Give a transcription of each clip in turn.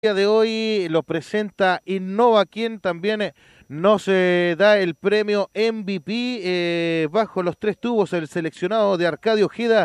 día de hoy lo presenta Innova, quien también nos da el premio MVP bajo los tres tubos, el seleccionado de Arcadio Ojeda,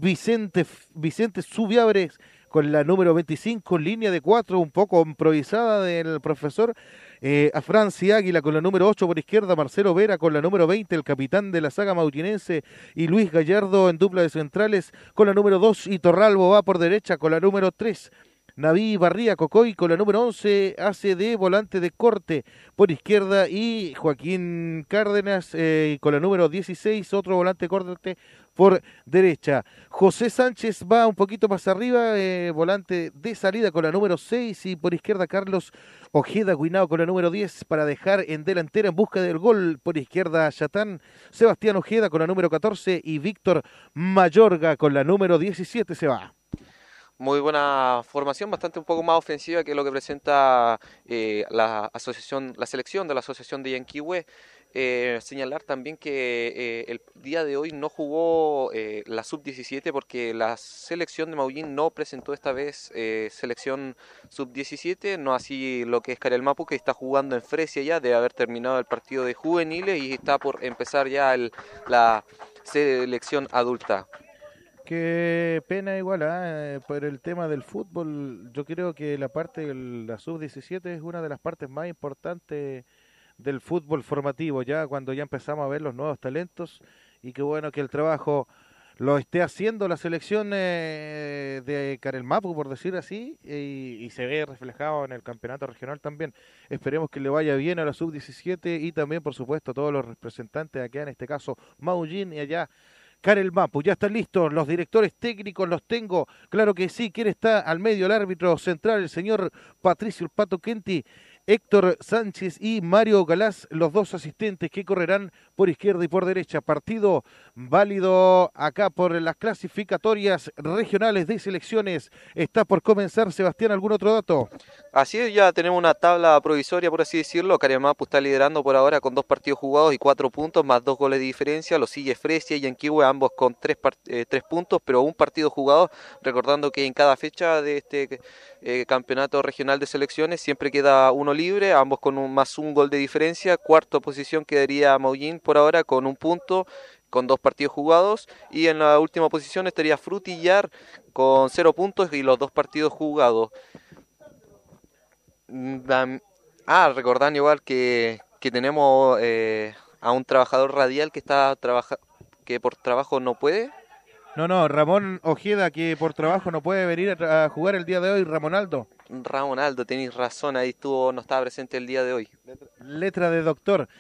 Vicente Subiabres, con la número 25, línea de 4, un poco improvisada del profesor, a Franci Águila con la número 8 por izquierda, Marcelo Vera con la número 20, el capitán de la saga mautinense, y Luis Gallardo en dupla de centrales con la número 2, y Torralbo va por derecha con la número 3. Naví Barría Cocoy con la número 11 hace de volante de corte por izquierda, y Joaquín Cárdenas con la número 16, otro volante de corte por derecha. José Sánchez va un poquito más arriba, volante de salida con la número 6, y por izquierda Carlos Ojeda Guinao con la número 10 para dejar en delantera en busca del gol. Por izquierda Yatán, Sebastián Ojeda con la número 14 y Víctor Mayorga con la número 17 se va. Muy buena formación, bastante un poco más ofensiva que lo que presenta la selección de la Asociación de Yanquihue. Señalar también que el día de hoy no jugó la sub-17 porque la selección de Maullín no presentó esta vez selección sub-17, no así lo que es Karel Mapu, que está jugando en Fresia ya, de haber terminado el partido de juveniles y está por empezar ya la selección adulta. Qué pena igual, por el tema del fútbol. Yo creo que la parte de la sub-17 es una de las partes más importantes del fútbol formativo, ya cuando ya empezamos a ver los nuevos talentos, y qué bueno que el trabajo lo esté haciendo la selección de Karel Mapu, por decir así, y se ve reflejado en el campeonato regional también. Esperemos que le vaya bien a la sub-17 y también, por supuesto, a todos los representantes acá, en este caso Maullín y allá Karel Mapu. Ya están listos los directores técnicos, los tengo, claro que sí. ¿Quién está al medio? El árbitro central, el señor Patricio El Pato Kenti, Héctor Sánchez y Mario Galás, los dos asistentes que correrán por izquierda y por derecha. Partido válido acá por las clasificatorias regionales de selecciones. Está por comenzar. Sebastián, ¿algún otro dato? Así es, ya tenemos una tabla provisoria, por así decirlo. Cariamapu está liderando por ahora con 2 partidos jugados y 4 puntos, más 2 goles de diferencia. Lo sigue Fresia y Yanquihue, ambos con 3 puntos, pero un partido jugado. Recordando que en cada fecha de este campeonato regional de selecciones siempre queda uno libre, ambos con más un gol de diferencia. Cuarta posición quedaría Maullín por ahora con 1 punto, con 2 partidos jugados, y en la última posición estaría Frutillar con 0 puntos y los 2 partidos jugados. Recordando igual que tenemos a un trabajador radial que que por trabajo no puede. No, Ramón Ojeda, que por trabajo no puede venir a jugar el día de hoy. Ramón Aldo, tenéis razón, ahí no estaba presente el día de hoy. Letra de doctor.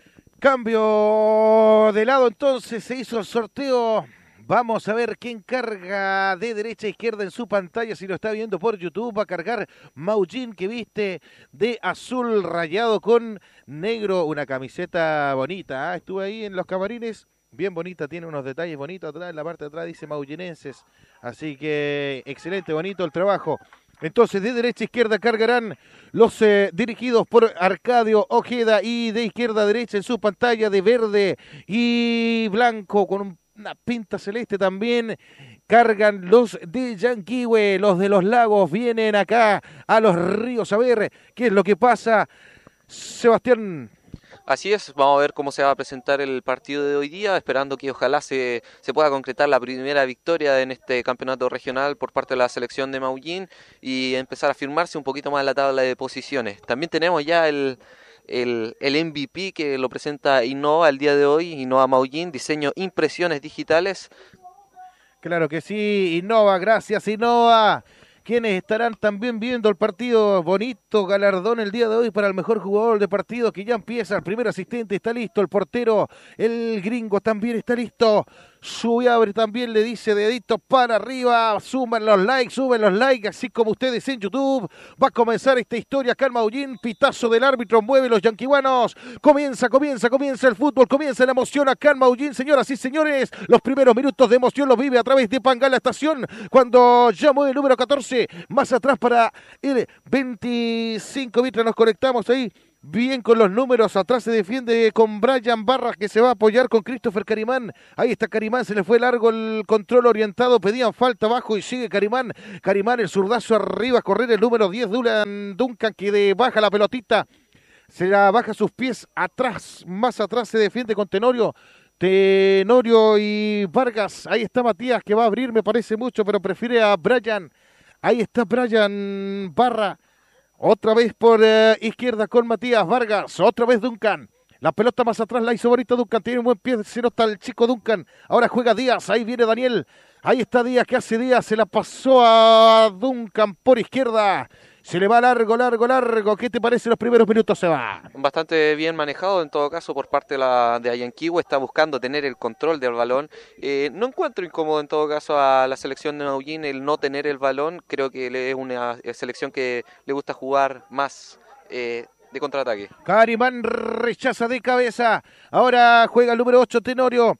Cambio de lado, entonces se hizo el sorteo. Vamos a ver quién carga de derecha a izquierda en su pantalla. Si lo está viendo por YouTube, va a cargar Maullín, que viste de azul rayado con negro, una camiseta bonita. Estuve ahí en los camarines, bien bonita, tiene unos detalles bonitos atrás. En la parte de atrás dice Maullinenses. Así que excelente, bonito el trabajo. Entonces, de derecha a izquierda cargarán los dirigidos por Arcadio Ojeda, y de izquierda a derecha en su pantalla de verde y blanco con una pinta celeste también cargan los de Yanquihue. Los de los Lagos vienen acá a los Ríos a ver qué es lo que pasa. Sebastián. Así es, vamos a ver cómo se va a presentar el partido de hoy día, esperando que ojalá se pueda concretar la primera victoria en este campeonato regional por parte de la selección de Maullín y empezar a firmarse un poquito más en la tabla de posiciones. También tenemos ya el MVP que lo presenta Innova el día de hoy, Innova Maullín, diseño impresiones digitales. Claro que sí, Innova, gracias Innova. Quienes estarán también viendo el partido, bonito galardón el día de hoy para el mejor jugador de partido, que ya empieza. El primer asistente está listo, el portero, el gringo también está listo. Subiabre también le dice dedito para arriba, suben los likes, así como ustedes en YouTube. Va a comenzar esta historia acá en Maullín, pitazo del árbitro, mueve los yanquihuanos. Comienza el fútbol, comienza la emoción acá en Maullín, señoras y señores. Los primeros minutos de emoción los vive a través de Pangala Estación, cuando ya mueve el número 14, más atrás para el 25, mientras nos conectamos ahí. bien con los números, atrás se defiende con Brian Barras que se va a apoyar con Christopher Carimán, ahí está Carimán, se le fue largo el control orientado, pedían falta abajo y sigue Carimán, el zurdazo arriba, a correr el número 10, Duncan que baja la pelotita, se la baja sus pies atrás, más atrás se defiende con Tenorio y Vargas, ahí está Matías que va a abrir, me parece mucho, pero prefiere a Brian, ahí está Brian Barra, otra vez por izquierda con Matías Vargas, otra vez Duncan, la pelota más atrás la hizo bonita Duncan, tiene un buen pie, se nota el chico Duncan, ahora juega Díaz, ahí viene Daniel, ahí está Díaz, que hace Díaz, se la pasó a Duncan por izquierda, se le va largo, ¿qué te parece los primeros minutos? Se va. Bastante bien manejado en todo caso por parte de Ayanquihue, está buscando tener el control del balón. No encuentro incómodo en todo caso a la selección de Neuquén el no tener el balón, creo que es una selección que le gusta jugar más de contraataque. Carimán rechaza de cabeza, ahora juega el número 8 Tenorio.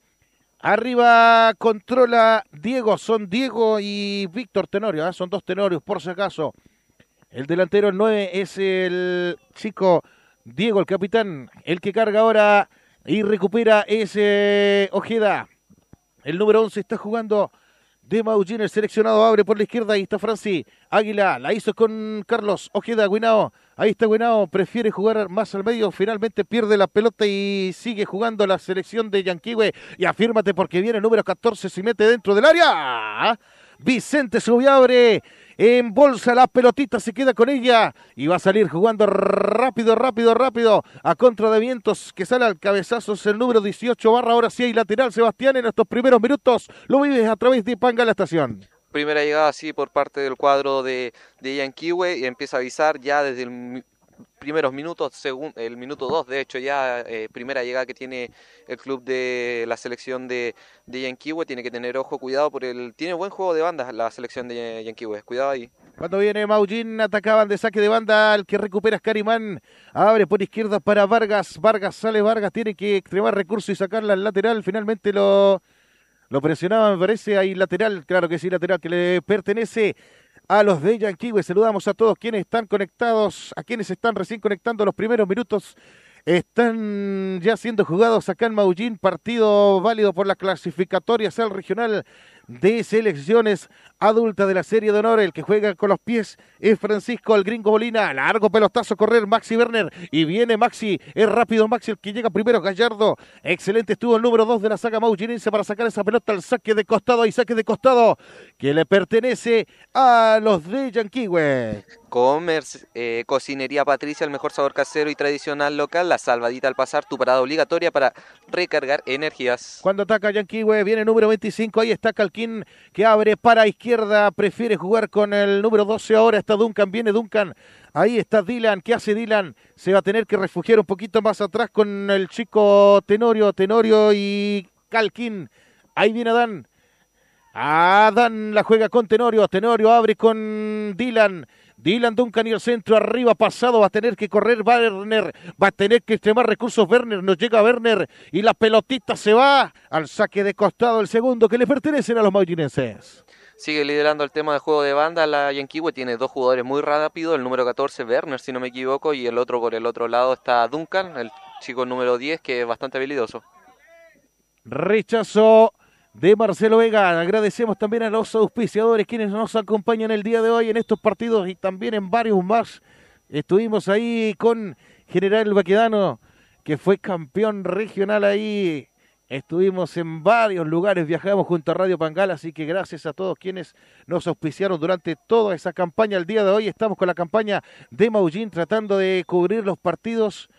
Arriba controla Diego, son Diego y Víctor Tenorio, son dos Tenorios por si acaso. El delantero 9 es el chico Diego, el capitán, el que carga ahora y recupera ese Ojeda. El número 11 está jugando de Maullín, el seleccionado abre por la izquierda, ahí está Franci Águila, la hizo con Carlos Ojeda, Guinao, ahí está Guinao, prefiere jugar más al medio, finalmente pierde la pelota y sigue jugando la selección de Yanquihue, y afírmate porque viene el número 14, se mete dentro del área, Vicente Subiabre, embolsa la pelotita, se queda con ella y va a salir jugando rápido a contra de Vientos, que sale al cabezazo, es el número 18 Barra, ahora sí hay lateral Sebastián en estos primeros minutos, lo vives a través de Panga la estación. Primera llegada así por parte del cuadro de Yanquihue y empieza a avisar ya desde el primeros minutos, el minuto 2 de hecho ya, primera llegada que tiene el club de la selección de Yanquihue, tiene que tener ojo, cuidado, tiene buen juego de bandas la selección de Yanquihue, cuidado ahí. Cuando viene Maullín, atacaban de saque de banda, el que recupera es Carimán, abre por izquierda para Vargas, sale Vargas, tiene que extremar recursos y sacarla al lateral, finalmente lo presionaba, me parece, ahí lateral, claro que sí, lateral que le pertenece a los de Yanquihue. Saludamos a todos quienes están conectados, a quienes están recién conectando los primeros minutos. Están ya siendo jugados acá en Maullín, partido válido por las clasificatorias al regional de selecciones adultas de la Serie de Honor. El que juega con los pies es Francisco el Gringo Molina, largo pelotazo, correr Maxi Werner, y viene Maxi, es rápido Maxi el que llega primero, Gallardo, excelente, estuvo el número 2 de la saga maullinense para sacar esa pelota al saque de costado, hay saque de costado que le pertenece a los de Yanquihue. Cocinería Patricia, el mejor sabor casero y tradicional local, la salvadita al pasar, tu parada obligatoria para recargar energías. Cuando ataca Yanquihue, viene el número 25, ahí está Calquín que abre para izquierda, prefiere jugar con el número 12, ahora está Duncan, viene Duncan, ahí está Dylan, ¿qué hace Dylan? Se va a tener que refugiar un poquito más atrás con el chico Tenorio y Calquín, ahí viene Adán. Adán la juega con Tenorio abre con Dylan, Duncan y el centro arriba pasado, va a tener que correr Werner, va a tener que extremar recursos Werner, nos llega Werner y la pelotita se va al saque de costado, el segundo que le pertenecen a los maullinenses. Sigue liderando el tema de juego de banda, la Yanquihue tiene dos jugadores muy rápidos, el número 14 Werner si no me equivoco y el otro por el otro lado está Duncan, el chico número 10 que es bastante habilidoso. Rechazo de Marcelo Vega. Agradecemos también a los auspiciadores quienes nos acompañan el día de hoy en estos partidos y también en varios más. Estuvimos ahí con General Baquedano, que fue campeón regional ahí. Estuvimos en varios lugares, viajamos junto a Radio Pangal, así que gracias a todos quienes nos auspiciaron durante toda esa campaña. El día de hoy estamos con la campaña de Maullín tratando de cubrir los partidos,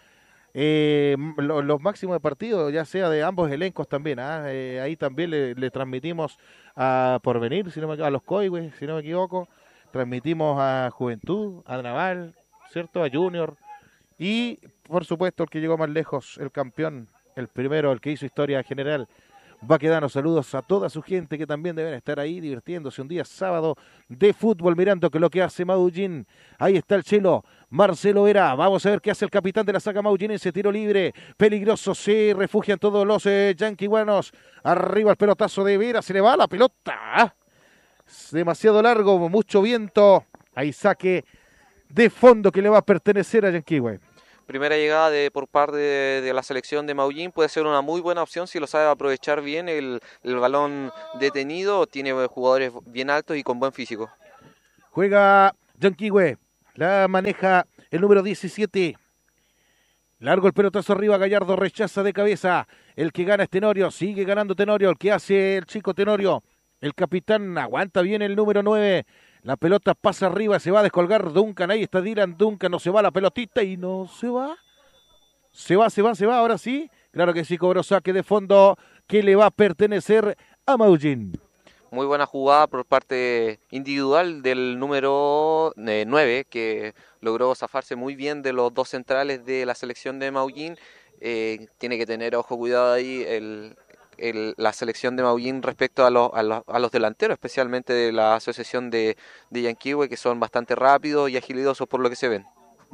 los máximos de partidos, ya sea de ambos elencos también. Ahí también le transmitimos a Porvenir, a los Coihues, si no me equivoco. Transmitimos a Juventud, a Naval, ¿cierto? A Junior. Y, por supuesto, el que llegó más lejos, el campeón, el primero, el que hizo historia general, Baquedano. Saludos a toda su gente que también deben estar ahí divirtiéndose un día sábado de fútbol, mirando que lo que hace Maullín. Ahí está el chelo Marcelo Vera. Vamos a ver qué hace el capitán de la saga maullinense. Tiro libre, peligroso, se refugian todos los yanquihuanos. Arriba el pelotazo de Vera, se le va la pelota. Demasiado largo, mucho viento. Hay saque de fondo que le va a pertenecer a Yanquihue. primera llegada por parte de la selección de Maullín puede ser una muy buena opción si lo sabe aprovechar bien el balón detenido, tiene jugadores bien altos y con buen físico. Juega Yanquihue, la maneja el número 17. Largo el pelotazo arriba, Gallardo rechaza de cabeza. El que gana es Tenorio, sigue ganando Tenorio. El que hace el chico Tenorio. El capitán aguanta bien el número 9. La pelota pasa arriba, se va a descolgar Duncan. Ahí está Dylan Duncan, no se va la pelotita y no se va. Se va, ahora sí. Claro que sí, cobró saque de fondo que le va a pertenecer a Maullín. Muy buena jugada por parte individual del número 9, que logró zafarse muy bien de los dos centrales de la selección de Maullín. Tiene que tener ojo, cuidado ahí la selección de Maullín respecto a los delanteros, especialmente de la asociación de Yanquihue, que son bastante rápidos y agilidosos por lo que se ven.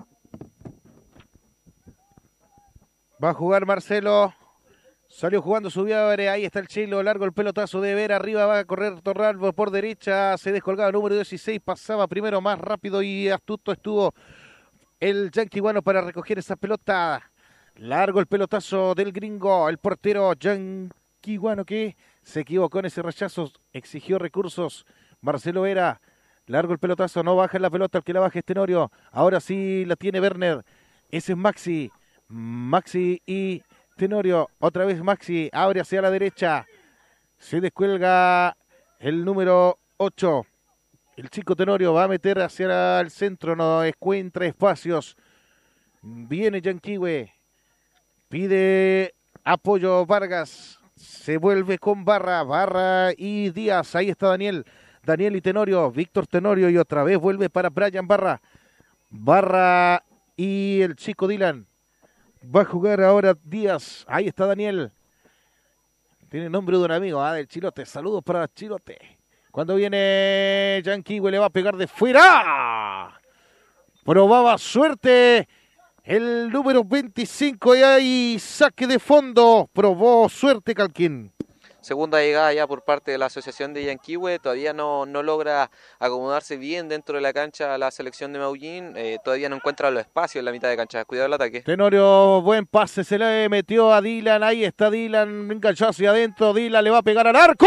Va a jugar Marcelo. Salió jugando su Viabre, ahí está el Chilo, largo el pelotazo de Vera, arriba va a correr Torralbo por derecha, se descolgaba el número 16, pasaba primero más rápido y astuto estuvo el yanquihuano para recoger esa pelota. Largo el pelotazo del gringo, el portero yanquihuano que se equivocó en ese rechazo, exigió recursos. Marcelo Vera, largo el pelotazo, no baja la pelota, el que la baja es Tenorio, ahora sí la tiene Werner, ese es Maxi y Tenorio, otra vez Maxi, abre hacia la derecha, se descuelga el número 8, el chico Tenorio va a meter hacia el centro, no encuentra espacios, viene Yanquihue, pide apoyo Vargas, se vuelve con Barra y Díaz, ahí está Daniel y Tenorio, Víctor Tenorio y otra vez vuelve para Brian Barra y el chico Dylan. Va a jugar ahora Díaz. Ahí está Daniel. Tiene nombre de un amigo, del Chilote. Saludos para Chilote. Cuando viene Yanquihue le va a pegar de fuera. Probaba suerte el número 25 y ahí saque de fondo. Probó suerte Calquín. Segunda llegada ya por parte de la asociación de Yanquihue, todavía no logra acomodarse bien dentro de la cancha la selección de Maullín, todavía no encuentra los espacios en la mitad de cancha, cuidado el ataque. Tenorio, buen pase, se le metió a Dylan, ahí está Dylan, enganchó hacia adentro, Dylan le va a pegar al arco.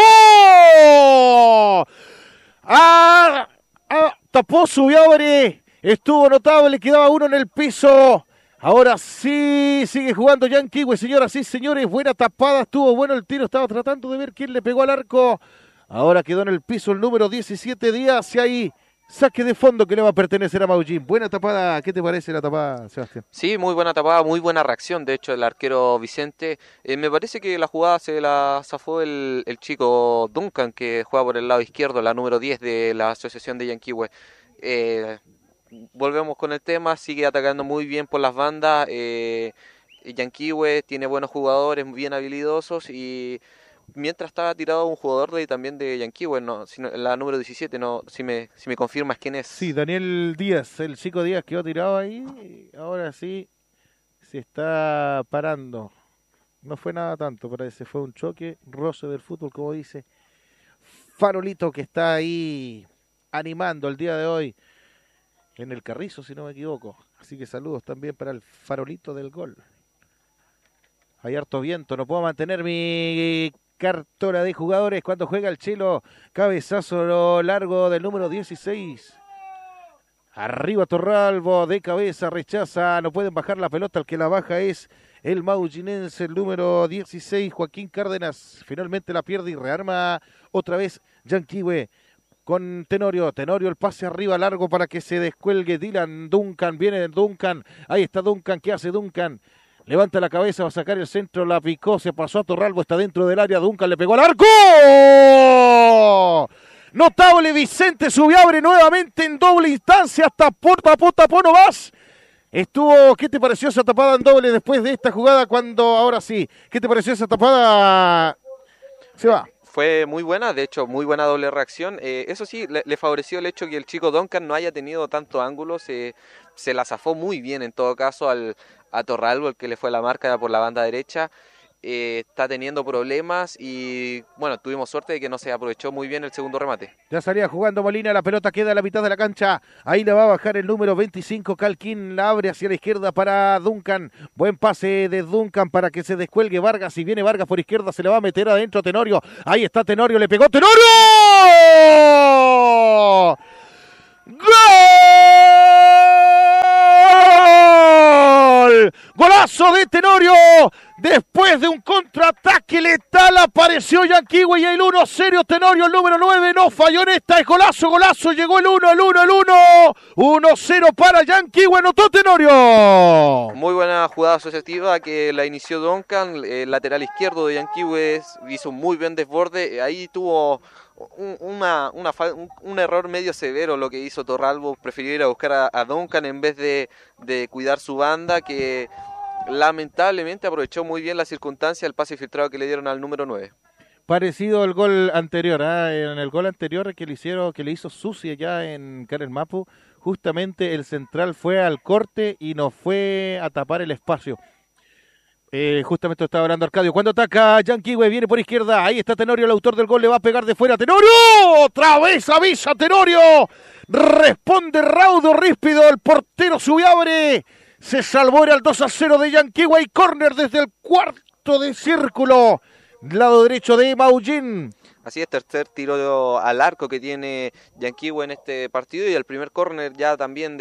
Tapó su Viabre, estuvo notable, quedaba uno en el piso. Ahora sí, sigue jugando Yanquihue, señoras y señores, buena tapada, estuvo bueno el tiro, estaba tratando de ver quién le pegó al arco. Ahora quedó en el piso el número 17 Díaz y ahí saque de fondo que le va a pertenecer a Maullín. Buena tapada, ¿qué te parece la tapada, Sebastián? Sí, muy buena tapada, muy buena reacción, de hecho, el arquero Vicente. Me parece que la jugada se la zafó el chico Duncan, que juega por el lado izquierdo, la número 10 de la asociación de Yanquihue. Volvemos con el tema, sigue atacando muy bien por las bandas, Yanquihue tiene buenos jugadores, bien habilidosos y mientras estaba tirado un jugador también de Yanquihue, la número 17, si me confirmas quién es. Sí, Daniel Díaz, el chico Díaz quedó tirado ahí, ahora sí se está parando. No fue nada tanto, parece, fue un choque, roce del fútbol, como dice Farolito, que está ahí animando el día de hoy en el Carrizo, si no me equivoco. Así que saludos también para el Farolito del gol. Hay harto viento, no puedo mantener mi cartola de jugadores cuando juega el Chelo. Cabezazo largo del número 16. Arriba Torralbo, de cabeza, rechaza, no pueden bajar la pelota, el que la baja es el maullinense, el número 16, Joaquín Cárdenas. Finalmente la pierde y rearma otra vez Yanquihue. Con Tenorio el pase arriba largo para que se descuelgue Dylan Duncan, viene Duncan, ahí está Duncan, ¿qué hace Duncan? Levanta la cabeza, va a sacar el centro, la picó, se pasó a Torralbo, está dentro del área, Duncan le pegó al arco. Notable Vicente Subiabre nuevamente en doble instancia, tapó nomás. ¿Qué te pareció esa tapada en doble después de esta jugada ahora sí, qué te pareció esa tapada? Se va. Fue muy buena, de hecho, muy buena doble reacción. Eso sí, le favoreció el hecho que el chico Duncan no haya tenido tanto ángulo, se la zafó muy bien en todo caso a Torralbo, el que le fue la marca por la banda derecha. está teniendo problemas y bueno, tuvimos suerte de que no se aprovechó muy bien el segundo remate. Ya salía jugando Molina, la pelota queda a la mitad de la cancha, ahí la va a bajar el número 25, Calquín, la abre hacia la izquierda para Duncan, buen pase de Duncan para que se descuelgue Vargas, y viene Vargas por izquierda, se le va a meter adentro Tenorio, ahí está Tenorio, le pegó Tenorio, ¡gol! ¡Golazo de Tenorio! Después de un contraataque letal apareció Yanquihue y el 1-0. Tenorio, el número 9, no falló en esta. Es golazo, golazo. Llegó el 1, el 1, el 1. 1-0 para Yanquihue. Anotó Tenorio. Muy buena jugada asociativa que la inició Duncan. El lateral izquierdo de Yanquihue hizo un muy buen desborde. Ahí tuvo un error medio severo lo que hizo Torralbo. Prefirió ir a buscar a Duncan en vez de cuidar su banda, que lamentablemente aprovechó muy bien la circunstancia el pase filtrado que le dieron al número 9. Parecido al gol anterior, en el gol anterior que le hizo Sucia ya en Karel Mapu, justamente el central fue al corte y no fue a tapar el espacio. Justamente estaba hablando Arcadio. Cuando ataca Yanquihue, viene por izquierda. Ahí está Tenorio, el autor del gol, le va a pegar de fuera. ¡Tenorio! ¡Otra vez avisa Tenorio! Responde raudo, ríspido. El portero Subiabre se salvó, era el 2-0 de Yanquihue. Y córner desde el cuarto de círculo. Lado derecho de Maullín. Así es, tercer tiro al arco que tiene Yanquihue en este partido. Y el primer córner ya también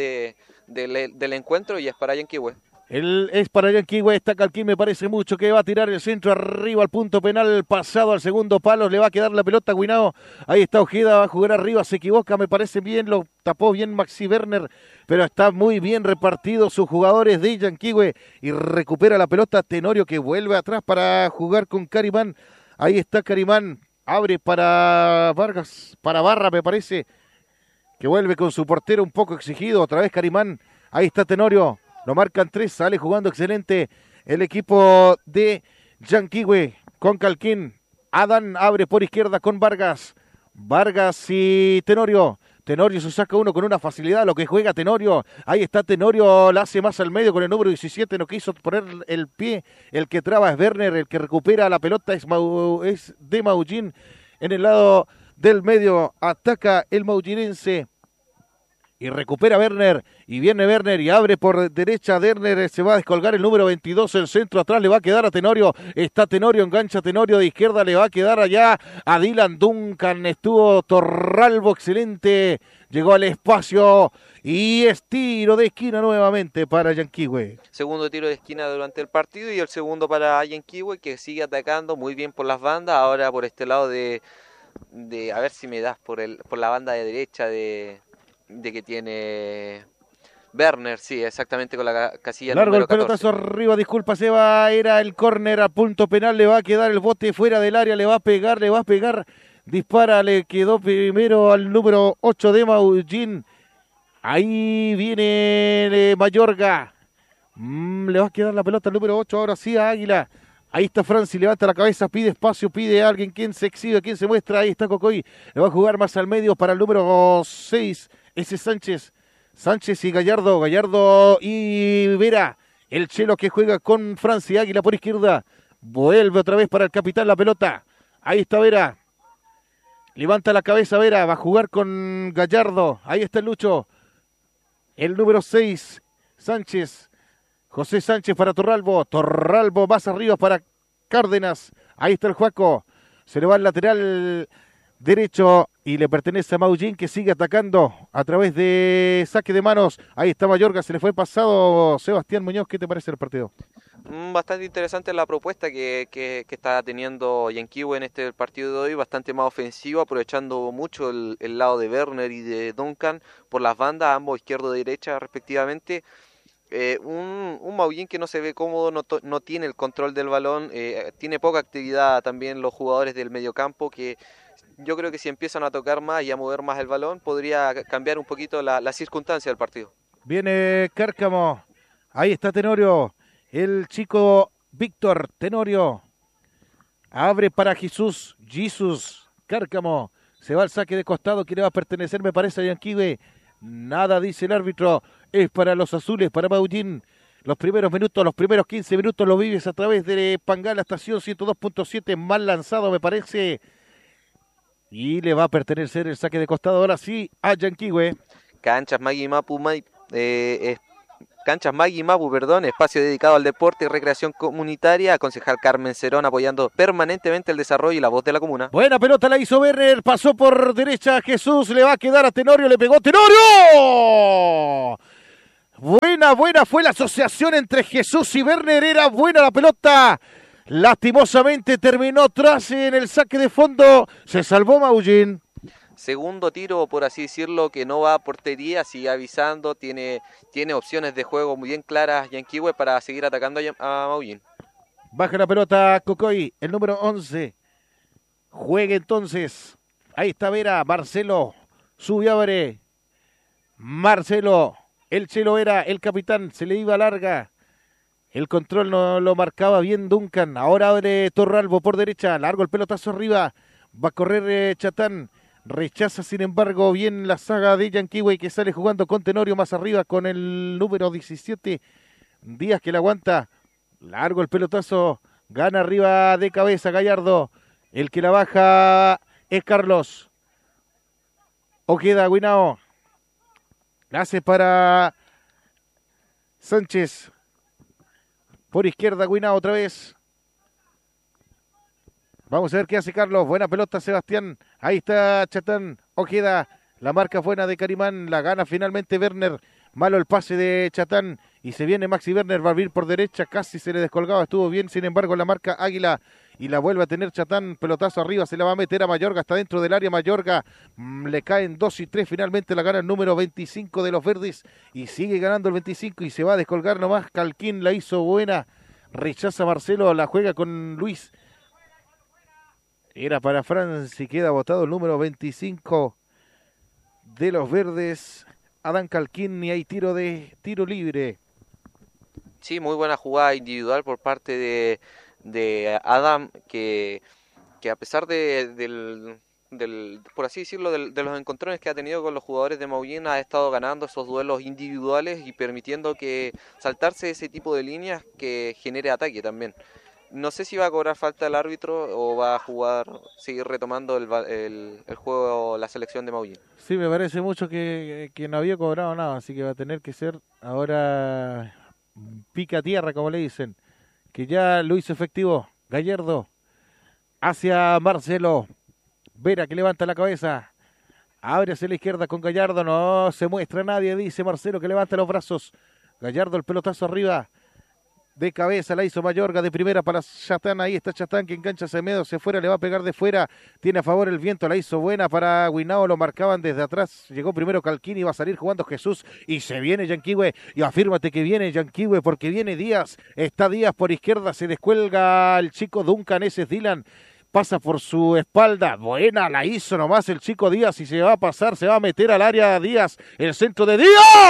del encuentro, y es para Yanquihue. Es para Yanquihue, está Calquín, me parece mucho que va a tirar el centro arriba al punto penal, pasado al segundo palo, le va a quedar la pelota a Guinao, ahí está Ojeda, va a jugar arriba, se equivoca, me parece bien, lo tapó bien Maxi Werner, pero está muy bien repartido sus jugadores de Yanquihue y recupera la pelota Tenorio, que vuelve atrás para jugar con Carimán, ahí está Carimán, abre para Vargas, para Barra me parece, que vuelve con su portero un poco exigido, otra vez Carimán, ahí está Tenorio. Lo marcan 3, sale jugando excelente el equipo de Yanquihue con Calquín. Adán abre por izquierda con Vargas. Vargas y Tenorio. Tenorio se saca uno con una facilidad, lo que juega Tenorio. Ahí está Tenorio, la hace más al medio con el número 17, no quiso poner el pie. El que traba es Werner, el que recupera la pelota es de Maullín. En el lado del medio ataca el maullinense. Y recupera Werner, y viene Werner y abre por derecha. Werner se va a descolgar el número 22, el centro atrás le va a quedar a Tenorio, está Tenorio, engancha Tenorio de izquierda, le va a quedar allá a Dylan Duncan, estuvo Torralbo excelente, llegó al espacio y es tiro de esquina nuevamente para Yanquihue. Segundo tiro de esquina durante el partido y el segundo para Yanquihue, que sigue atacando muy bien por las bandas, ahora por este lado de a ver si me das por la banda de derecha de que tiene Werner, sí, exactamente, con la casilla largo número el pelotazo 14. arriba, disculpa Seba, era el córner a punto penal, le va a quedar el bote fuera del área, le va a pegar, dispara, le quedó primero al número 8 de Maullín, ahí viene Mayorga, le va a quedar la pelota al número 8, ahora sí a Águila. Ahí está Franci, levanta la cabeza, pide espacio, pide a alguien, quien se exhibe, quien se muestra, ahí está Cocoy, le va a jugar más al medio para el número 6, ese Sánchez y Gallardo y Vera, el Chelo que juega con Franci, Águila por izquierda, vuelve otra vez para el capitán la pelota, ahí está Vera, levanta la cabeza Vera, va a jugar con Gallardo, ahí está el Lucho, el número 6, Sánchez, José Sánchez para Torralbo más arriba para Cárdenas, ahí está el Juaco, se le va el lateral derecho y le pertenece a Maullín, que sigue atacando a través de saque de manos, ahí está Mayorga, se le fue pasado. Sebastián Muñoz, ¿qué te parece el partido? Bastante interesante la propuesta que está teniendo Yanquihue en este partido de hoy, bastante más ofensivo, aprovechando mucho el lado de Werner y de Duncan por las bandas, ambos izquierdo y derecha respectivamente. Un Maullín que no se ve cómodo, no tiene el control del balón, tiene poca actividad también los jugadores del mediocampo, que yo creo que si empiezan a tocar más y a mover más el balón podría cambiar un poquito la circunstancia del partido. Viene Cárcamo, ahí está Tenorio, el chico Víctor Tenorio, abre para Jesús, Cárcamo, se va al saque de costado, que le va a pertenecer me parece a Yanquihue. Nada dice el árbitro, es para los azules, para Maullín. los primeros minutos, los primeros 15 minutos lo vives a través de Pangala Estación 102.7, mal lanzado me parece. Y le va a pertenecer el saque de costado ahora sí a Yanquihue. Canchas Magui Mapu, perdón, espacio dedicado al deporte y recreación comunitaria. Concejal Carmen Cerón apoyando permanentemente el desarrollo y la voz de la comuna. Buena pelota la hizo Werner, pasó por derecha Jesús, le va a quedar a Tenorio, le pegó Tenorio. Buena fue la asociación entre Jesús y Werner, era buena la pelota. Lastimosamente terminó tras en el saque de fondo, se salvó Maullín. Segundo tiro, por así decirlo, que no va a portería, sigue avisando, tiene opciones de juego muy bien claras Yanquihue para seguir atacando a Maullín. Baja la pelota Cocoy, el número 11. Juegue entonces. Ahí está Vera, Marcelo, sube abre. Marcelo, el Chelo era el capitán, se le iba larga. El control no lo marcaba bien Duncan. Ahora abre Torralbo por derecha, largo el pelotazo arriba. Va a correr Chatán. Rechaza, sin embargo, bien la saga de Yanquihue que sale jugando con Tenorio más arriba con el número 17. Díaz que la aguanta. Largo el pelotazo. Gana arriba de cabeza Gallardo. El que la baja es Carlos. Ojeda, Guinao. La hace para Sánchez. Por izquierda, Guinao otra vez. Vamos a ver qué hace Carlos. Buena pelota, Sebastián. Ahí está Chatán. Ojeda. La marca buena de Carimán. La gana finalmente Werner. Malo el pase de Chatán. Y se viene Maxi Werner. Va a abrir por derecha. Casi se le descolgaba. Estuvo bien. Sin embargo, la marca Águila. Y la vuelve a tener Chatán. Pelotazo arriba. Se la va a meter a Mayorga. Está dentro del área Mayorga. Le caen 2 y 3. Finalmente la gana el número 25 de los Verdes. Y sigue ganando el 25. Y se va a descolgar nomás. Calquín la hizo buena. Rechaza Marcelo. La juega con Luis. Era para Franz y queda botado el número 25 de los Verdes. Adán Calquín y hay tiro libre. Sí, muy buena jugada individual por parte de Adam, que a pesar del por así decirlo, de los encontrones que ha tenido con los jugadores de Maullín, ha estado ganando esos duelos individuales y permitiendo que saltarse ese tipo de líneas que genere ataque también. No sé si va a cobrar falta el árbitro o va a seguir retomando el juego la selección de Maullín. Sí, me parece mucho que no había cobrado nada, así que va a tener que ser ahora pica tierra, como le dicen, que ya lo hizo efectivo. Gallardo hacia Marcelo. Vera que levanta la cabeza. Abre hacia la izquierda con Gallardo. No se muestra nadie, dice Marcelo que levanta los brazos. Gallardo el pelotazo arriba. De cabeza la hizo Mayorga, de primera para Chatán, ahí está Chatán que engancha Semedo, se fuera, le va a pegar de fuera, tiene a favor el viento, la hizo buena para Guinao, lo marcaban desde atrás, llegó primero Calquín y va a salir jugando Jesús y se viene Yanquihue, y afírmate que viene Yanquihue porque viene Díaz, está Díaz por izquierda, se descuelga el chico Duncan, ese es Dylan, pasa por su espalda, buena la hizo nomás el chico Díaz y se va a pasar, se va a meter al área Díaz, el centro de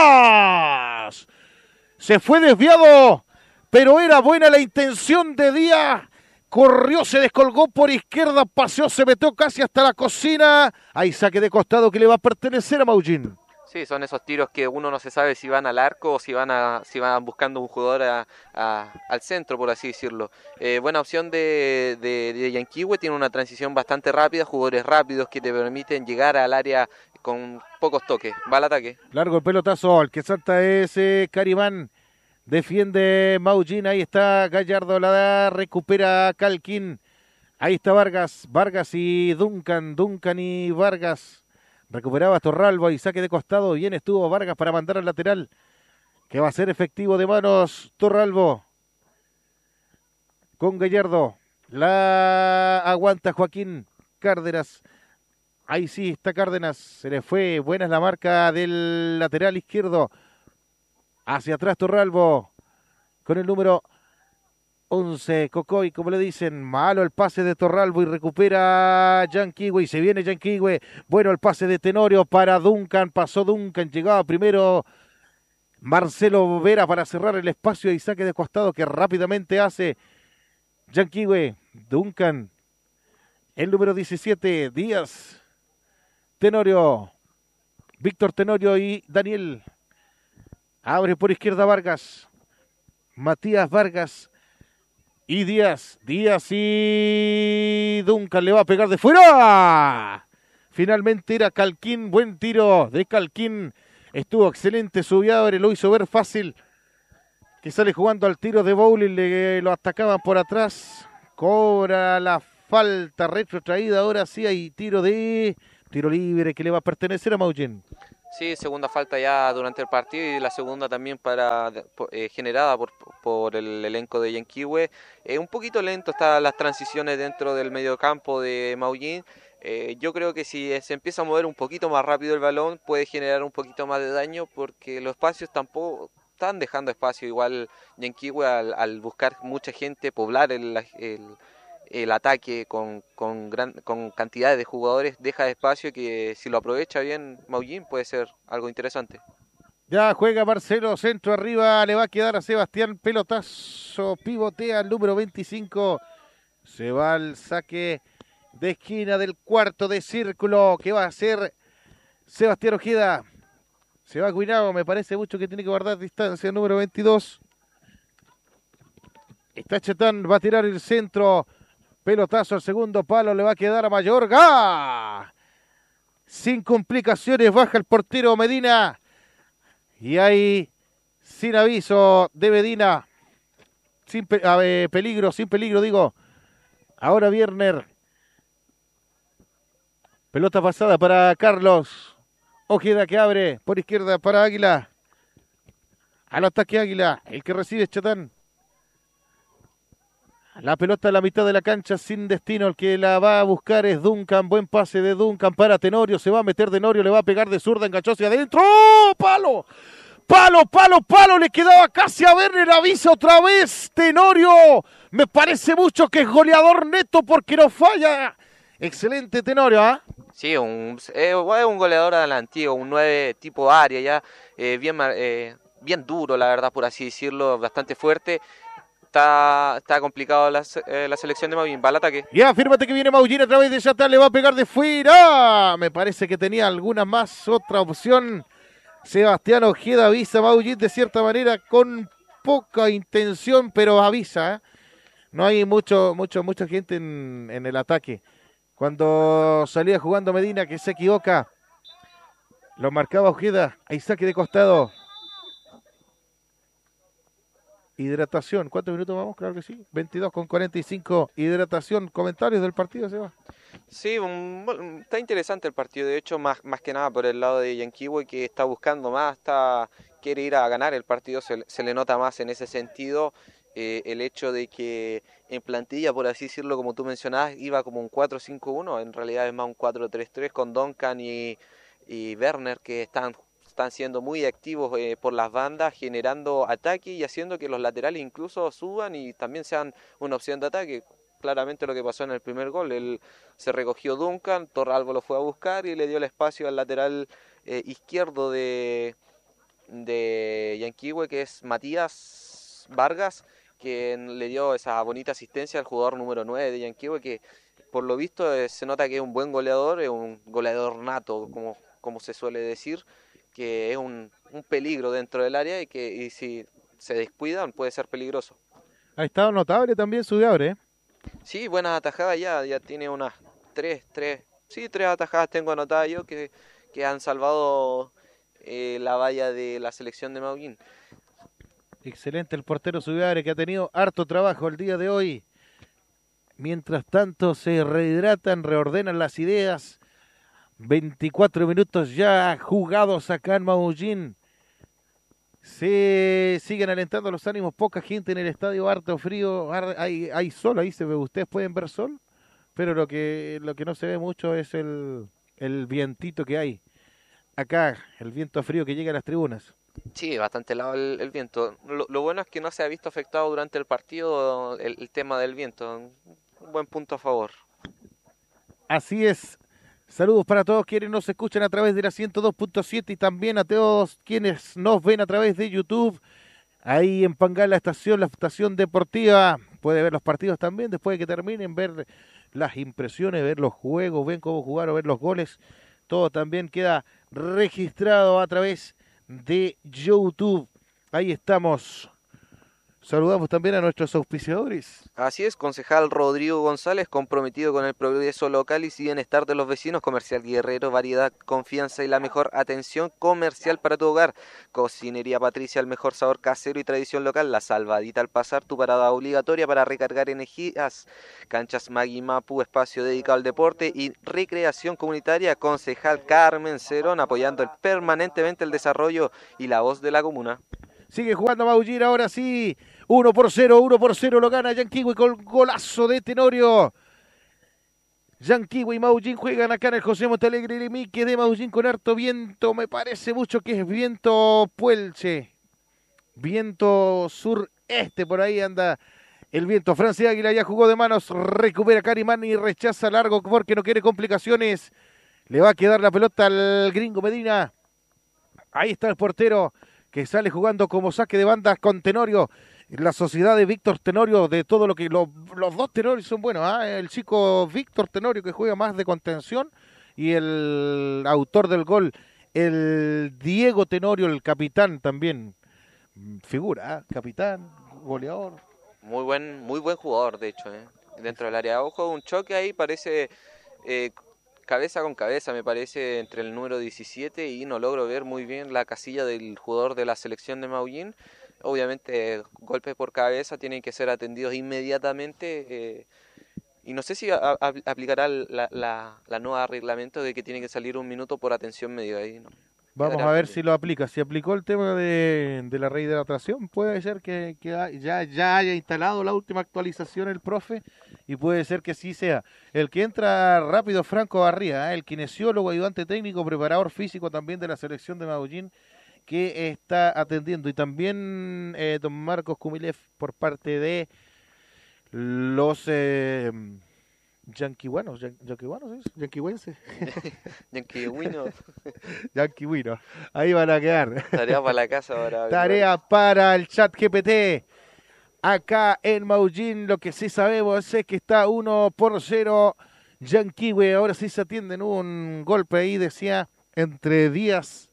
Díaz, se fue desviado. Pero era buena la intención de Díaz, corrió, se descolgó por izquierda, paseó, se metió casi hasta la cocina, hay saque de costado que le va a pertenecer a Maullín. Sí, son esos tiros que uno no se sabe si van al arco o si van buscando un jugador al centro, por así decirlo. Buena opción de Yanquihue, tiene una transición bastante rápida, jugadores rápidos que te permiten llegar al área con pocos toques. Va al ataque. Largo el pelotazo, el que salta es Carimán. Defiende Maullín, ahí está Gallardo, la da, recupera Calquín. Ahí está Vargas y Duncan y Vargas. Recuperaba Torralbo y saque de costado. Bien estuvo Vargas para mandar al lateral. Que va a ser efectivo de manos Torralbo. Con Gallardo. La aguanta Joaquín Cárdenas. Ahí sí está Cárdenas. Se le fue. Buena es la marca del lateral izquierdo. Hacia atrás Torralbo, con el número 11, Cocoy, como le dicen, malo el pase de Torralbo y recupera Yanquihue y se viene Yanquihue, bueno el pase de Tenorio para Duncan, pasó Duncan, llegaba primero Marcelo Vera para cerrar el espacio y saque de costado que rápidamente hace Yanquihue, Duncan, el número 17, Díaz, Tenorio, Víctor Tenorio y Daniel. Abre por izquierda Vargas. Matías Vargas y Díaz. Díaz y Duncan le va a pegar de fuera. Finalmente era Calquín. Buen tiro de Calquín. Estuvo excelente su Viabre, lo hizo ver fácil. Que sale jugando al tiro de bowling, lo atacaban por atrás. Cobra la falta retrotraída. Ahora sí hay tiro libre que le va a pertenecer a Maullín. Sí, segunda falta ya durante el partido y la segunda también generada por el elenco de Yanquihue. Un poquito lento están las transiciones dentro del mediocampo de Maullín. Yo creo que si se empieza a mover un poquito más rápido el balón puede generar un poquito más de daño porque los espacios tampoco están dejando espacio. Igual Yanquihue al buscar mucha gente, poblar el ataque con cantidades de jugadores, deja espacio que si lo aprovecha bien Maullín puede ser algo interesante. Ya juega Marcelo, centro arriba, le va a quedar a Sebastián, pelotazo, pivotea el número 25, se va al saque de esquina del cuarto de círculo, que va a ser Sebastián Ojeda, se va Guinao, me parece mucho que tiene que guardar distancia el número 22, está Chetán, va a tirar el centro, pelotazo al segundo palo, le va a quedar a Mayorga. Sin complicaciones, baja el portero Medina. Y ahí, sin aviso de Medina, sin peligro digo. Ahora Vierner. Pelota pasada para Carlos. Ojeda que abre por izquierda para Águila. Al ataque Águila, el que recibe es Chatán. La pelota a la mitad de la cancha sin destino, el que la va a buscar es Duncan, buen pase de Duncan para Tenorio, se va a meter Tenorio, le va a pegar de zurda, enganchó hacia adentro, ¡oh! ¡Palo! ¡Palo! Le quedaba casi a Werner, avisa otra vez Tenorio, me parece mucho que es goleador neto porque no falla, excelente Tenorio, ¿ah? Sí, es un goleador a la antigua, un 9 tipo área ya, bien duro la verdad por así decirlo, bastante fuerte. Está complicado la selección de Maullín. Va al ataque. Ya, fírmate que viene Maullín a través de Chatán. Le va a pegar de fuera. Me parece que tenía alguna más otra opción. Sebastián Ojeda avisa a Maullín de cierta manera con poca intención, pero avisa. No hay mucha gente en el ataque. Cuando salía jugando Medina, que se equivoca, lo marcaba Ojeda. Ahí saque de costado. Hidratación, ¿cuántos minutos vamos? Claro que sí, 22:45, hidratación, comentarios del partido, Seba. Sí, está interesante el partido, de hecho, más que nada por el lado de Yanquihue que está buscando más, quiere ir a ganar el partido, se le nota más en ese sentido, el hecho de que en plantilla, por así decirlo, como tú mencionabas, iba como un 4-5-1, en realidad es más un 4-3-3 con Duncan y Werner que están siendo muy activos por las bandas, generando ataque y haciendo que los laterales incluso suban y también sean una opción de ataque. Claramente lo que pasó en el primer gol, se recogió Duncan, Torralbo lo fue a buscar y le dio el espacio al lateral izquierdo de Yanquihue, que es Matías Vargas, que le dio esa bonita asistencia al jugador número 9 de Yanquihue, que por lo visto se nota que es un buen goleador, es un goleador nato, como se suele decir, que es un peligro dentro del área y si se descuidan puede ser peligroso. Ha estado notable también su Viabre, ¿eh? Sí, buenas atajadas ya tiene unas tres atajadas tengo anotadas yo que han salvado la valla de la selección de Maullín. Excelente el portero Subiabre que ha tenido harto trabajo el día de hoy. Mientras tanto se rehidratan, reordenan las ideas. 24 minutos ya jugados acá en Maullín. Se siguen alentando los ánimos, poca gente en el estadio, harto frío, hay sol, ahí se ve, ustedes pueden ver sol, pero lo que no se ve mucho es el vientito que hay. Acá, el viento frío que llega a las tribunas. Sí, bastante helado el viento. Lo bueno es que no se ha visto afectado durante el partido el tema del viento. Un buen punto a favor. Así es. Saludos para todos quienes nos escuchan a través de la 102.7 y también a todos quienes nos ven a través de YouTube. Ahí en Pangal, la estación deportiva. Puede ver los partidos también después de que terminen, ver las impresiones, ver los juegos, ver cómo jugaron, ver los goles. Todo también queda registrado a través de YouTube. Ahí estamos. Saludamos también a nuestros auspiciadores. Así es, concejal Rodrigo González, comprometido con el progreso local y bienestar de los vecinos. Comercial Guerrero, variedad, confianza y la mejor atención comercial para tu hogar. Cocinería Patricia, el mejor sabor casero y tradición local. La Salvadita al pasar, tu parada obligatoria para recargar energías. Canchas Magui Mapu, espacio dedicado al deporte y recreación comunitaria. Concejal Carmen Cerón, apoyando permanentemente el desarrollo y la voz de la comuna. Sigue jugando Maullín, ahora sí. 1-0 lo gana Yanquihue con golazo de Tenorio. Yanquihue y Maullín juegan acá en el José Montalegre Limique de Maullín con harto viento. Me parece mucho que es viento puelche. Viento sureste, por ahí anda el viento. Francia Águila ya jugó de manos. Recupera Carimán y rechaza largo porque no quiere complicaciones. Le va a quedar la pelota al gringo Medina. Ahí está el portero que sale jugando como saque de banda con Tenorio. La sociedad de Víctor Tenorio, de todo lo que... los dos Tenorios son buenos, ¿eh? El chico Víctor Tenorio que juega más de contención y el autor del gol, el Diego Tenorio, el capitán también. Figura, capitán, goleador. Muy buen jugador, de hecho, dentro del área. Ojo, un choque ahí parece... cabeza con cabeza, me parece, entre el número 17 y no logro ver muy bien la casilla del jugador de la selección de Maullín. Obviamente, golpes por cabeza tienen que ser atendidos inmediatamente y no sé si aplicará la nueva reglamento de que tiene que salir 1 minuto por atención médica ahí, ¿no? Vamos a ver si lo aplica. Si aplicó el tema de la rehidratación, puede ser que ya haya instalado la última actualización el profe y puede ser que sí sea. El que entra rápido, Franco Barría, el kinesiólogo, ayudante técnico, preparador físico también de la selección de Maullín, que está atendiendo. Y también don Marcos Kumilev por parte de los... yanquihuanos, yanquihuenses. Yanquihuino. Ahí van a quedar. Tarea para la casa ahora. Tarea para el chat GPT. Acá en Maullín lo que sí sabemos es que está 1-0 Yanquihue. Ahora sí se atienden un golpe ahí, decía, entre Díaz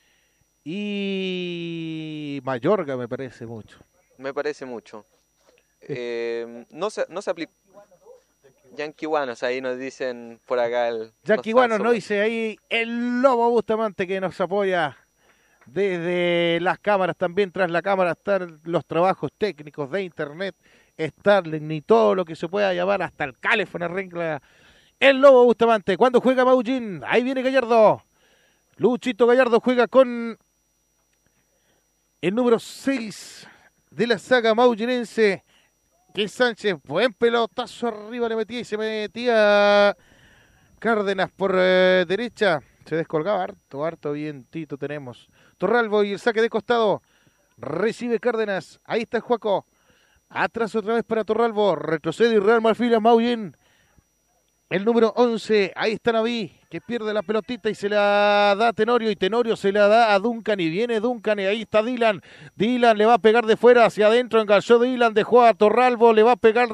y Mayorga, me parece mucho. Me parece mucho. No se aplica. Yanquihuanos, ahí nos dicen por acá. Yanquihuanos nos dice ahí el Lobo Bustamante que nos apoya desde las cámaras. También tras la cámara están los trabajos técnicos de internet, Starlink y todo lo que se pueda llamar, hasta el calefón arregla el Lobo Bustamante. Cuando juega Maullín, ahí viene Gallardo. Luchito Gallardo juega con el número 6 de la saga maullinense, que Sánchez. Buen pelotazo arriba le metía y se metía Cárdenas por derecha. Se descolgaba harto vientito tenemos. Torralbo y el saque de costado. Recibe Cárdenas. Ahí está el Juaco. Atrás otra vez para Torralbo. Retrocede y Real Marfil a Maullín. El número 11. Ahí está Naví, que pierde la pelotita y se la da a Tenorio. Y Tenorio se la da a Duncan. Y viene Duncan. Y ahí está Dylan. Dylan le va a pegar de fuera hacia adentro. Enganchó Dylan. Dejó a Torralbo. Le va a pegar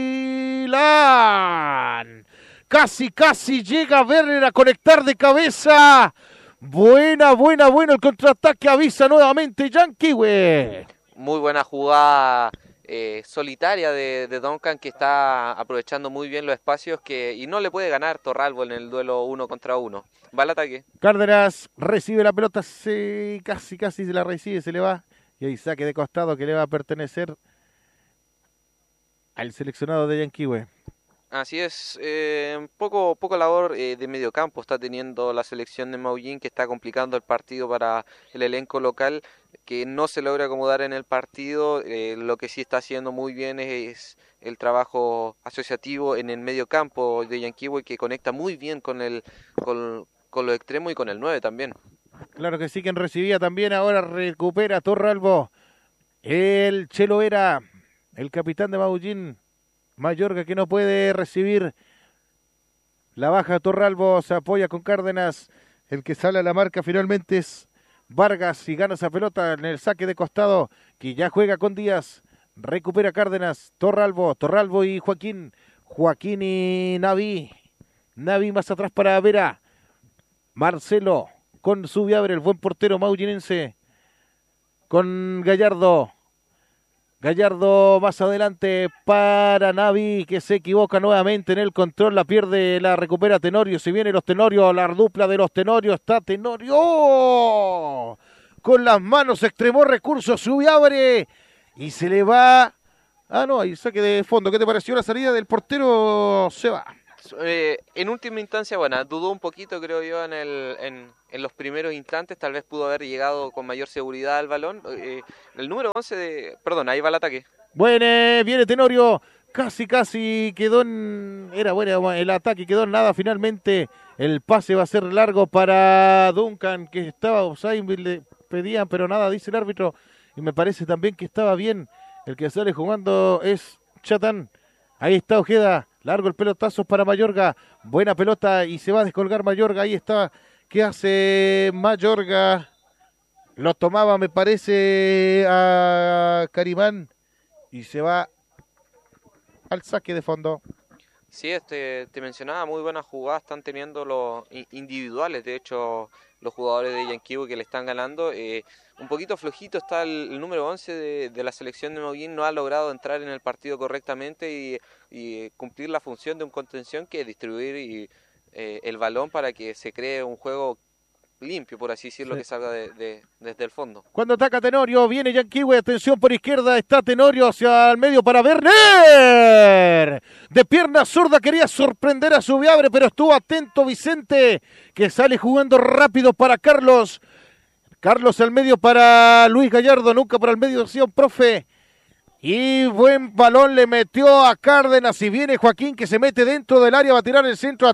Dylan. Casi llega Werner a conectar de cabeza. Buena el contraataque. Avisa nuevamente Yanquihue. Muy buena jugada solitaria de Duncan, que está aprovechando muy bien los espacios y no le puede ganar Torralbo en el duelo 1 contra 1. Va al ataque. Cárdenas recibe la pelota, casi se la recibe, se le va. Y ahí saque de costado que le va a pertenecer al seleccionado de Yanquihue. Así es, poco labor de mediocampo está teniendo la selección de Maullín, que está complicando el partido para el elenco local, que no se logra acomodar en el partido. Lo que sí está haciendo muy bien es el trabajo asociativo en el mediocampo de Yanquihue, que conecta muy bien con los extremos y con el 9 también. Claro que sí, quien recibía también ahora recupera Torralbo. El Chelo era el capitán de Maullín. Mayorga, que no puede recibir la baja. Torralbo se apoya con Cárdenas. El que sale a la marca finalmente es Vargas y gana esa pelota en el saque de costado, que ya juega con Díaz. Recupera Cárdenas. Torralbo y Joaquín y Naví más atrás para Vera. Marcelo con Subiabre, el buen portero maullinense, con Gallardo. Gallardo más adelante para Navi, que se equivoca nuevamente en el control, la pierde, la recupera Tenorio. Si viene los Tenorio, la dupla de los Tenorio, está Tenorio con las manos, extremó recursos, sube, abre y se le va. Ah, no, hay saque de fondo. ¿Qué te pareció la salida del portero? Se va. En última instancia, bueno, dudó un poquito, creo yo, en los primeros instantes. Tal vez pudo haber llegado con mayor seguridad al balón. El número 11 perdón, ahí va el ataque. Bueno, viene Tenorio. Casi quedó en... Era bueno el ataque, quedó en nada. Finalmente el pase va a ser largo para Duncan, que estaba offside, le pedían, pero nada, dice el árbitro. Y me parece también que estaba bien. El que sale jugando es Chatán. Ahí está Ojeda. Largo el pelotazo para Mayorga. Buena pelota y se va a descolgar Mayorga. Ahí está. ¿Qué hace Mayorga? Lo tomaba, me parece, a Carimán. Y se va al saque de fondo. Sí, te mencionaba, muy buenas jugadas están teniendo los individuales. De hecho, los jugadores de Yanquiwe que le están ganando. Un poquito flojito está el número 11 de la selección de Maullín. No ha logrado entrar en el partido correctamente y cumplir la función de un contención, que es distribuir el balón para que se cree un juego limpio, por así decirlo, sí, que salga desde el fondo. Cuando ataca Tenorio, viene Yanquiwe, atención por izquierda, está Tenorio hacia el medio para Werner. De pierna zurda quería sorprender a Subiabre, pero estuvo atento Vicente, que sale jugando rápido para Carlos. Carlos al medio para Luis Gallardo, nunca para el medio de acción, profe. Y buen balón le metió a Cárdenas y viene Joaquín, que se mete dentro del área, va a tirar el centro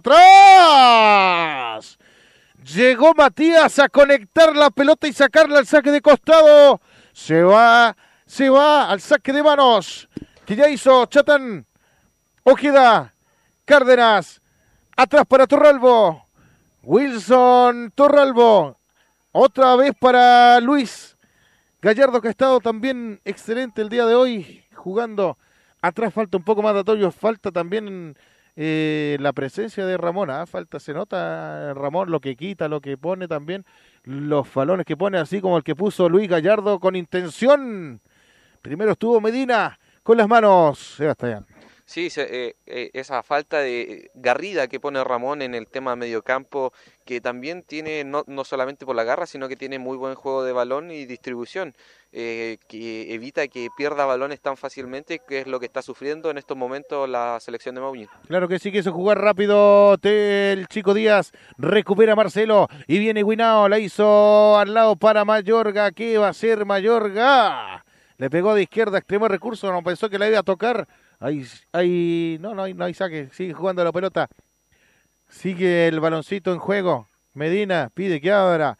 atrás. Llegó Matías a conectar la pelota y sacarla al saque de costado. Se va al saque de manos, que ya hizo Chatán. Ojeda, Cárdenas, atrás para Torralbo. Wilson Torralbo. Otra vez para Luis Gallardo, que ha estado también excelente el día de hoy jugando. Atrás falta un poco más de apoyo, falta también la presencia de Ramón. Se nota Ramón lo que quita, lo que pone también, los falones que pone, así como el que puso Luis Gallardo con intención. Primero estuvo Medina con las manos, Sebastián. Sí, esa falta de garrida que pone Ramón en el tema mediocampo, que también tiene, no solamente por la garra, sino que tiene muy buen juego de balón y distribución, que evita que pierda balones tan fácilmente, que es lo que está sufriendo en estos momentos la selección de Maullín. Claro que sí, quiso jugar rápido el Chico Díaz, recupera Marcelo y viene Guinao, la hizo al lado para Mayorga. ¿Qué va a hacer Mayorga? Le pegó de izquierda, extremo recurso, no pensó que la iba a tocar. No hay saque, sigue jugando la pelota, sigue el baloncito en juego. Medina pide que abra,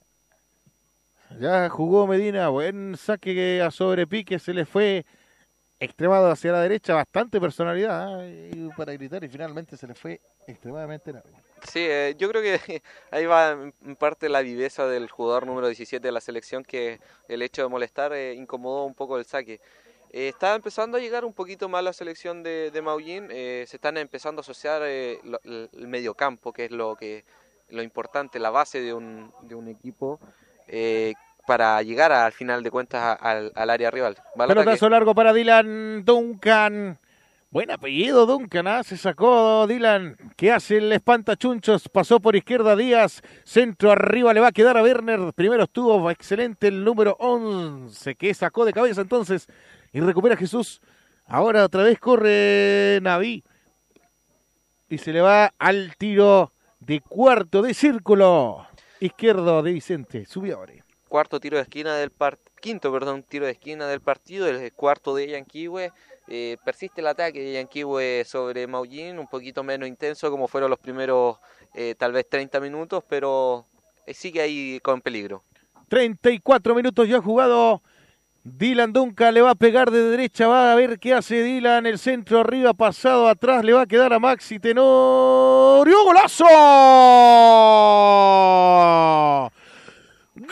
ya jugó Medina, buen saque a sobrepique, se le fue extremado hacia la derecha, bastante personalidad para gritar, y finalmente se le fue extremadamente largo. Sí, yo creo que ahí va en parte la viveza del jugador número 17 de la selección, que el hecho de molestar incomodó un poco el saque. Está empezando a llegar un poquito más la selección de Maullín, se están empezando a asociar el mediocampo, que es lo importante, la base de un equipo, para llegar al final de cuentas al área rival. Pelotazo largo para Dylan Duncan. Buen apellido Duncan, se sacó Dylan. ¿Qué hace el espantachunchos? Pasó por izquierda Díaz, centro arriba le va a quedar a Werner. Primero estuvo excelente el número 11, que sacó de cabeza entonces. Y recupera Jesús. Ahora otra vez corre Naví. Y se le va al tiro de cuarto de círculo izquierdo de Vicente. Subió ahora. Quinto tiro de esquina del partido, el cuarto de Yanquiwe. Persiste el ataque de Yanquiwe sobre Maullín, un poquito menos intenso como fueron los primeros tal vez 30 minutos, pero sigue ahí con peligro. 34 minutos ya jugado. Dylan Duncan le va a pegar de derecha, va a ver qué hace Dylan, el centro arriba, pasado atrás, le va a quedar a Maxi Tenorio. ¡Golazo! ¡Gol!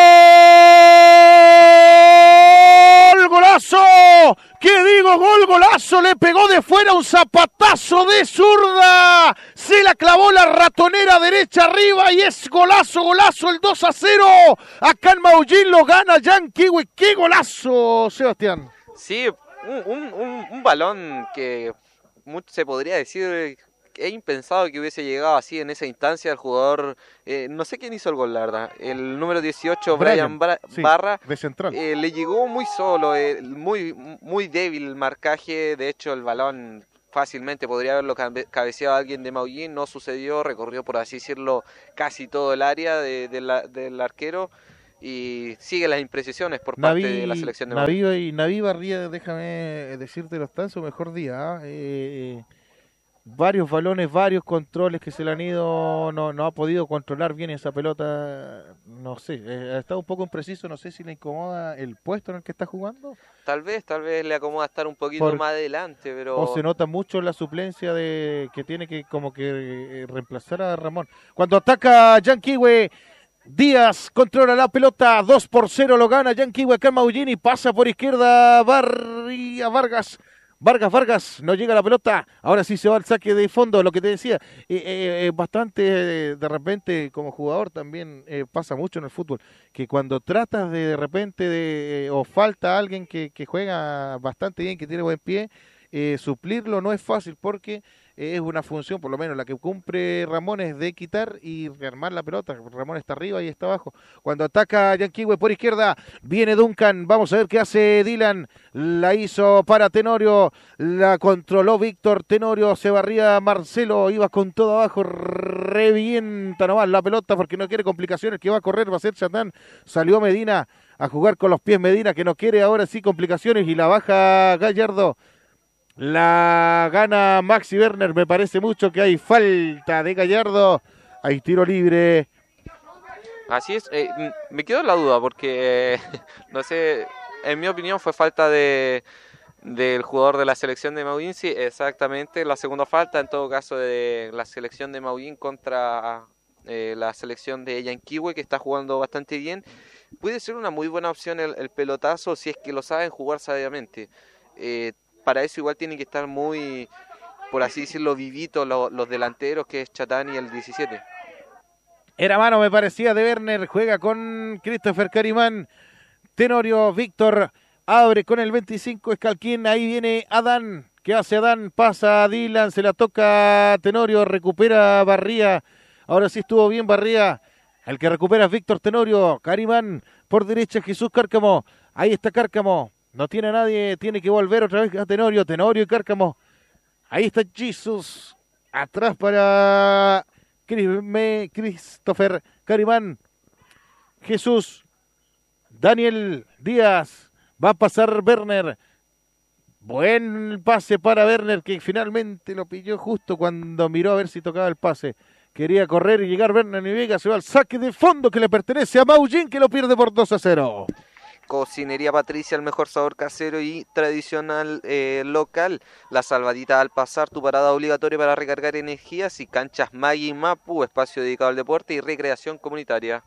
¡Golazo! ¿Qué digo? Golazo, le pegó de fuera un zapatazo de zurda, se la clavó la ratonera derecha arriba y es golazo, el 2-0, acá en Maullín lo gana Yanquiwe. ¡Qué golazo, Sebastián! Sí, un balón que se podría decir es impensado que hubiese llegado así en esa instancia el jugador, no sé quién hizo el gol, la verdad, el número 18, Brian Sí, Barra, de central. le llegó muy solo, muy débil el marcaje, de hecho el balón fácilmente podría haberlo cabeceado a alguien de Maullín, no sucedió, recorrió por así decirlo casi todo el área del arquero. Y sigue las imprecisiones por parte de la selección de Maullín. Naví Barría, déjame decirte, está en su mejor día. Varios balones, varios controles que se le han ido, no ha podido controlar bien esa pelota, no sé, ha estado un poco impreciso, no sé si le incomoda el puesto en el que está jugando. Tal vez le acomoda estar un poquito más adelante, O se pero nota mucho la suplencia de que tiene que como que reemplazar a Ramón. Cuando ataca Yanquiwe, Díaz controla la pelota, 2-0 lo gana Yanquiwe acá en Maullín y pasa por izquierda Vargas. Vargas, no llega la pelota, ahora sí se va al saque de fondo, lo que te decía, bastante de repente como jugador también pasa mucho en el fútbol, que cuando tratas de repente o falta alguien que juega bastante bien, que tiene buen pie, suplirlo no es fácil porque es una función, por lo menos la que cumple Ramón es de quitar y rearmar la pelota. Ramón está arriba y está abajo. Cuando ataca Yanquiwe por izquierda, viene Duncan. Vamos a ver qué hace Dylan. La hizo para Tenorio, la controló Víctor. Tenorio se barría Marcelo, iba con todo abajo, revienta nomás la pelota porque no quiere complicaciones. Que va a correr, va a ser Chatán. Salió Medina a jugar con los pies Medina, que no quiere ahora sí complicaciones y la baja Gallardo. La gana Maxi Werner, me parece mucho que hay falta de Gallardo, hay tiro libre. así es, me quedo la duda porque, no sé, en mi opinión fue falta del jugador de la selección de Maullín, sí, exactamente, la segunda falta en todo caso de la selección de Maullín contra la selección de Yanquiwe que está jugando bastante bien. Puede ser una muy buena opción el pelotazo si es que lo saben jugar sabiamente. Para eso igual tienen que estar muy, por así decirlo, vivitos los delanteros, que es Chatán y el 17. Era mano, me parecía, de Werner, juega con Christopher Carimán, Tenorio, Víctor, abre con el 25, Escalquín, ahí viene Adán, ¿qué hace Adán? Pasa a Dylan, se la toca Tenorio, recupera Barría, ahora sí estuvo bien Barría, el que recupera es Víctor Tenorio, Carimán, por derecha Jesús Cárcamo, ahí está Cárcamo. No tiene a nadie, tiene que volver otra vez a Tenorio y Cárcamo. Ahí está Jesús. Atrás para Christopher Carimán. Jesús. Daniel Díaz. Va a pasar Werner. Buen pase para Werner, que finalmente lo pilló justo cuando miró a ver si tocaba el pase. Quería correr y llegar Werner y Vega. Se va al saque de fondo que le pertenece a Maullín, que lo pierde por 2-0. Cocinería Patricia, el mejor sabor casero y tradicional local. La salvadita al pasar, tu parada obligatoria para recargar energías. Y canchas Maggi Mapu, espacio dedicado al deporte y recreación comunitaria.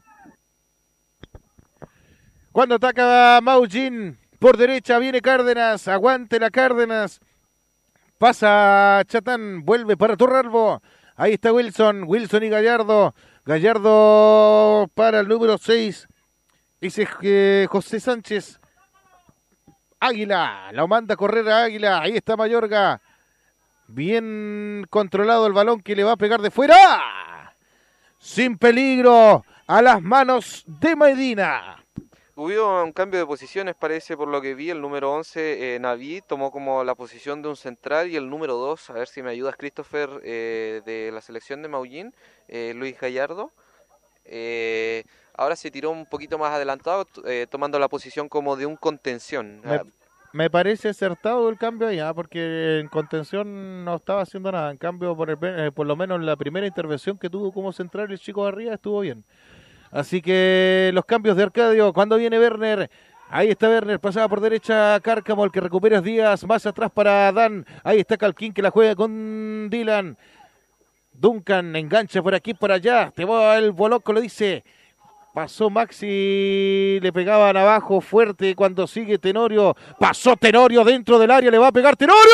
Cuando ataca Maullín, por derecha viene Cárdenas, aguante la Cárdenas. Pasa Chatán, vuelve para Torralbo. Ahí está Wilson y Gallardo. Gallardo para el número 6. Dice José Sánchez. Águila, la manda a correr a Águila. Ahí está Mayorga. Bien controlado el balón que le va a pegar de fuera. Sin peligro. A las manos de Medina. Hubo un cambio de posiciones, parece, por lo que vi. El número 11, Naví, tomó como la posición de un central. Y el número 2, a ver si me ayudas, Christopher, de la selección de Maullín, Luis Gallardo. Ahora se tiró un poquito más adelantado, tomando la posición como de un contención. Me parece acertado el cambio allá, porque en contención no estaba haciendo nada. En cambio, por lo menos la primera intervención que tuvo como central el chico de arriba estuvo bien. Así que los cambios de Arcadio, cuando viene Werner, ahí está Werner, pasaba por derecha Cárcamo, el que recupera es Díaz, más atrás para Dan, ahí está Calquín que la juega con Dylan. Duncan engancha por aquí, por allá, te va el Boloco, lo dice. Pasó Maxi, le pegaban abajo fuerte cuando sigue Tenorio. Pasó Tenorio dentro del área, le va a pegar Tenorio.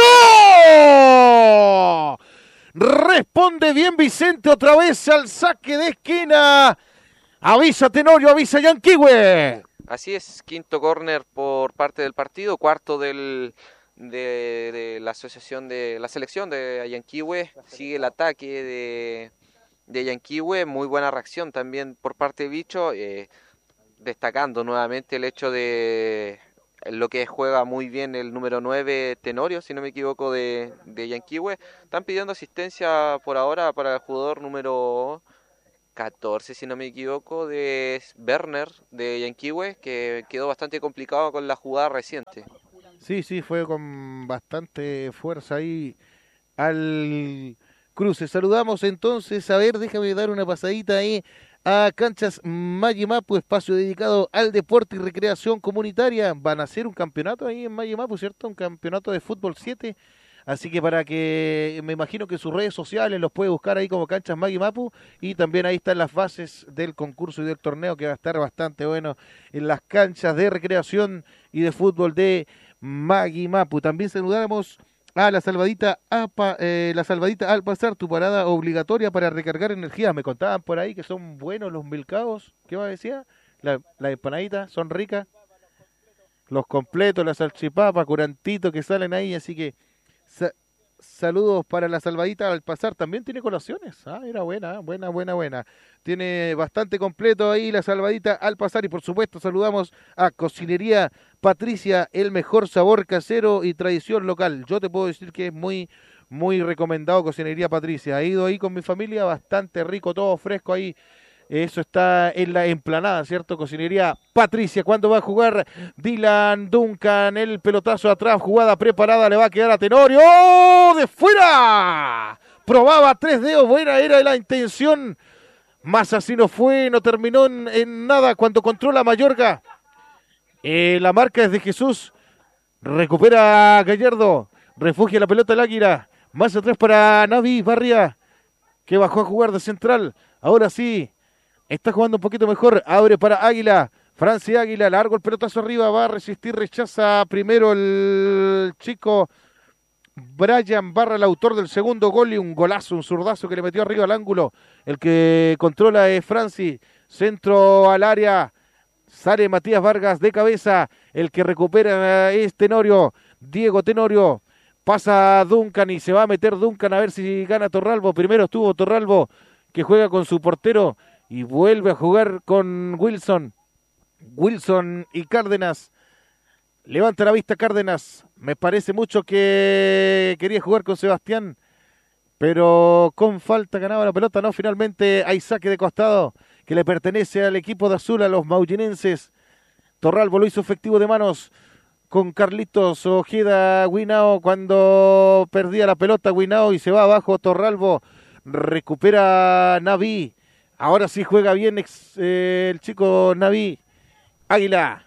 Responde bien Vicente otra vez al saque de esquina. Avisa Tenorio, avisa Yanquiwe. Así es, quinto córner por parte del partido, cuarto de la asociación de la selección de Yanquihue. Sigue el ataque de Yanquihue, muy buena reacción también por parte de Bicho, destacando nuevamente el hecho de lo que juega muy bien el número 9 Tenorio, si no me equivoco, de Yanquihue. Están pidiendo asistencia por ahora para el jugador número 14, si no me equivoco, de Werner de Yanquihue, que quedó bastante complicado con la jugada reciente. Sí, sí, fue con bastante fuerza ahí al cruce. Saludamos entonces, a ver, déjame dar una pasadita ahí a Canchas Mayimapu, espacio dedicado al deporte y recreación comunitaria. Van a hacer un campeonato ahí en Mayimapu, ¿cierto? Un campeonato de fútbol 7. Así que para que, me imagino que sus redes sociales los puede buscar ahí como Canchas Mayimapu, y también ahí están las bases del concurso y del torneo, que va a estar bastante bueno en las canchas de recreación y de fútbol de Mayimapu. También saludamos a la salvadita al pasar, tu parada obligatoria para recargar energía. Me contaban por ahí que son buenos los milcaos. ¿Qué más decía? Las empanaditas son ricas. Los completos, la salchipapa, curantito que salen ahí. Así que sa- saludos para la salvadita al pasar. También tiene colaciones. Era buena, buena. Tiene bastante completo ahí la salvadita al pasar. Y por supuesto saludamos a Cocinería Patricia, el mejor sabor casero y tradición local. Yo te puedo decir que es muy recomendado Cocinería Patricia. He ido ahí con mi familia, bastante rico, todo fresco ahí. Eso está en la emplanada, ¿cierto? Cocinería Patricia. ¿Cuándo va a jugar Dylan Duncan? El pelotazo atrás, jugada preparada, le va a quedar a Tenorio. ¡Oh! ¡De fuera! Probaba 3 dedos, buena era la intención. Más así no fue, no terminó en nada cuando controla Mayorga. La marca es de Jesús. Recupera Gallardo. Refugia la pelota el Águila. Más atrás para Navi Barria, que bajó a jugar de central. Ahora sí, está jugando un poquito mejor. Abre para Águila. Francia Águila. Largo el pelotazo arriba. Va a resistir. Rechaza primero el chico Brian Barra, el autor del segundo gol, y un golazo, un zurdazo que le metió arriba al ángulo. El que controla es Franci. Centro al área. Sale Matías Vargas de cabeza. El que recupera es Tenorio. Diego Tenorio. Pasa Duncan y se va a meter Duncan a ver si gana Torralbo. Primero estuvo Torralbo, que juega con su portero y vuelve a jugar con Wilson. Wilson y Cárdenas. Levanta la vista Cárdenas. Me parece mucho que quería jugar con Sebastián, pero con falta ganaba la pelota. No, finalmente hay saque de costado que le pertenece al equipo de azul, a los maullinenses. Torralbo lo hizo efectivo de manos con Carlitos Ojeda. Guinao, cuando perdía la pelota Guinao y se va abajo Torralbo, recupera Naví. Ahora sí juega bien el chico Naví. Águila.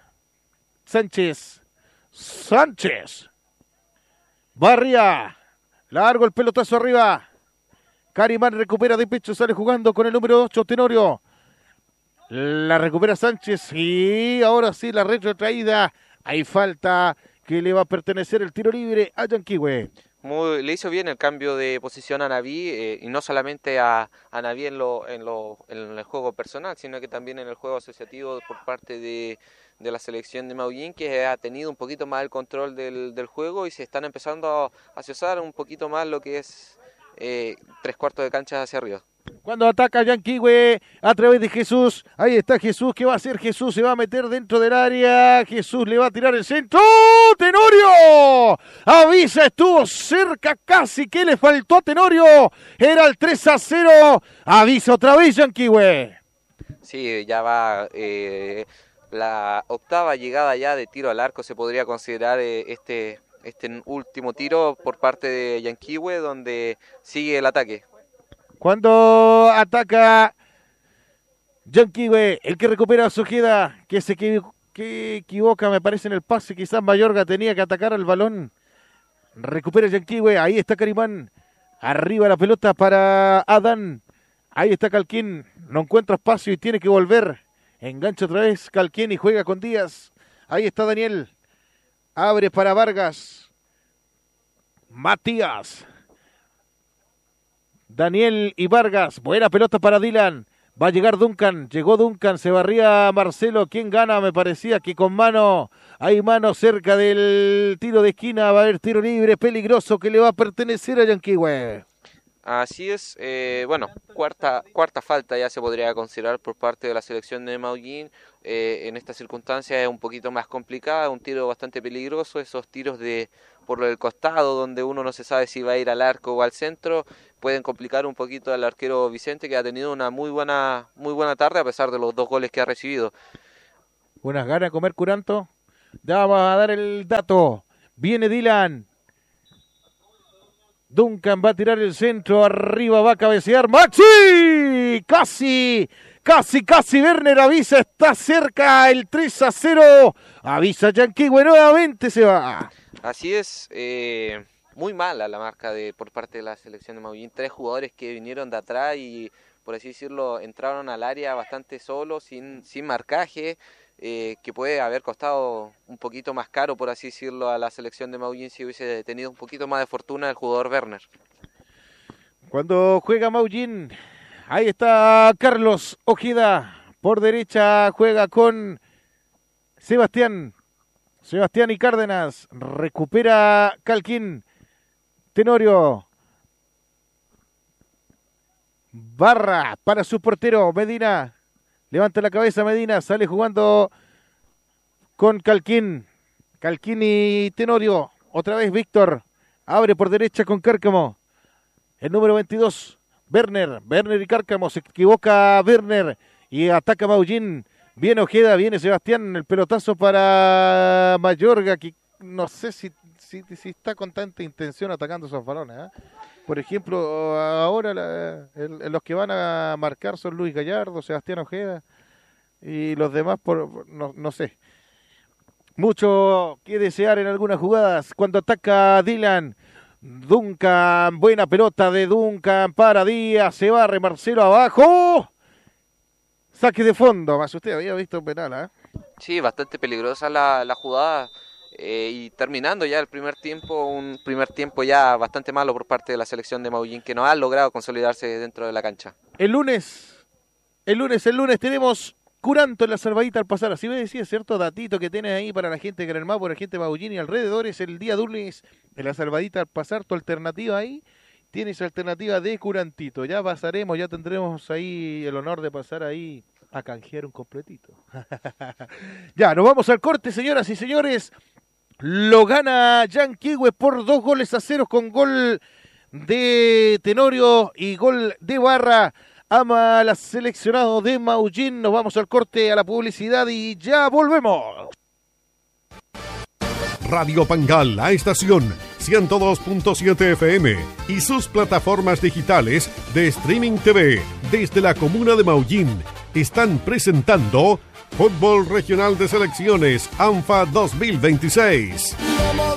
Sánchez. Barria. Largo el pelotazo arriba. Carimán recupera de pecho, sale jugando con el número 8, Tenorio. La recupera Sánchez y ahora sí la retrotraída. Hay falta que le va a pertenecer el tiro libre a Yanquihue. Le hizo bien el cambio de posición a Naví, y no solamente a Naví en el juego personal, sino que también en el juego asociativo por parte de la selección de Maullín, que ha tenido un poquito más el control del juego y se están empezando a asociar un poquito más lo que es 3/4 de cancha hacia arriba. Cuando ataca Yanquihue a través de Jesús, ahí está Jesús. ¿Qué va a hacer Jesús? Se va a meter dentro del área. Jesús le va a tirar el centro. ¡Oh! ¡Tenorio! Avisa, estuvo cerca casi. ¿Qué le faltó a Tenorio? Era el 3-0. Avisa otra vez Yanquihue. Sí, ya va la octava llegada ya de tiro al arco, se podría considerar este último tiro por parte de Yanquihue, donde sigue el ataque. Cuando ataca Yanquihue, el que recupera a Ojeda, que equivoca, me parece, en el pase. Quizás Mayorga tenía que atacar al balón. Recupera Yanquihue, ahí está Carimán. Arriba la pelota para Adán. Ahí está Calquín, no encuentra espacio y tiene que volver. Engancha otra vez Calquín y juega con Díaz. Ahí está Daniel. Abre para Vargas. Matías. Daniel y Vargas. Buena pelota para Dylan. Va a llegar Duncan, llegó Duncan, se barría Marcelo. ¿Quién gana? Me parecía que con mano, hay mano cerca del tiro de esquina, va a haber tiro libre peligroso que le va a pertenecer a Yanquihue. Así es, bueno, cuarta falta ya se podría considerar por parte de la selección de Maullín. En esta circunstancia es un poquito más complicada, un tiro bastante peligroso, esos tiros por el costado donde uno no se sabe si va a ir al arco o al centro, pueden complicar un poquito al arquero Vicente, que ha tenido una muy buena tarde a pesar de los 2 goles que ha recibido. Buenas ganas de comer Curanto. Ya va a dar el dato. Viene Dylan. Duncan va a tirar el centro, arriba va a cabecear Maxi, casi, Werner avisa, está cerca el 3-0, avisa Yanquihue, nuevamente se va. Así es, muy mala la marca por parte de la selección de Maullín, 3 jugadores que vinieron de atrás y, por así decirlo, entraron al área bastante solos, sin marcaje, que puede haber costado un poquito más caro, por así decirlo, a la selección de Maullín si hubiese tenido un poquito más de fortuna el jugador Werner. Cuando juega Maullín, ahí está Carlos Ojeda, por derecha juega con Sebastián y Cárdenas, recupera Calquín, Tenorio, barra para su portero, Medina. Levanta la cabeza Medina, sale jugando con Calquín y Tenorio. Otra vez Víctor, abre por derecha con Cárcamo. El número 22, Werner y Cárcamo, se equivoca Werner y ataca Maullín. Viene Ojeda, viene Sebastián, el pelotazo para Mayorga, que no sé si está con tanta intención atacando esos balones, ¿eh? Por ejemplo, ahora los que van a marcar son Luis Gallardo, Sebastián Ojeda y los demás, no sé. Mucho que desear en algunas jugadas. Cuando ataca Dylan, Duncan, buena pelota de Duncan para Díaz, se barre Marcelo abajo. Saque de fondo, más usted había visto un penal, ¿eh? Sí, bastante peligrosa la jugada. Y terminando ya el primer tiempo, un primer tiempo ya bastante malo por parte de la selección de Maullín, que no ha logrado consolidarse dentro de la cancha. El lunes tenemos Curanto en la salvadita al pasar, así me decía, cierto datito que tienes ahí para la gente de Gran Mau, para la gente de Maullín y alrededores, el día lunes en la salvadita al pasar, tu alternativa ahí, tienes alternativa de Curantito, ya pasaremos, ya tendremos ahí el honor de pasar ahí a canjear un completito. Ya, nos vamos al corte, señoras y señores. Lo gana Yanquihue por 2-0 con gol de Tenorio y gol de Barra. Ama la seleccionado de Maullín. Nos vamos al corte, a la publicidad y ya volvemos. Radio Pangal, la estación 102.7 FM y sus plataformas digitales de Streaming TV desde la comuna de Maullín están presentando Fútbol Regional de Selecciones ANFA 2026.